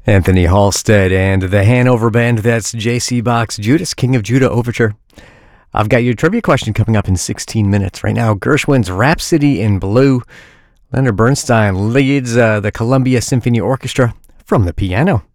Anthony Halstead and the Hanover Band. That's J.C. Bach's Judas, King of Judah Overture. I've got your trivia question coming up in 16 minutes. Right now, Gershwin's Rhapsody in Blue. Leonard Bernstein leads the Columbia Symphony Orchestra from the piano.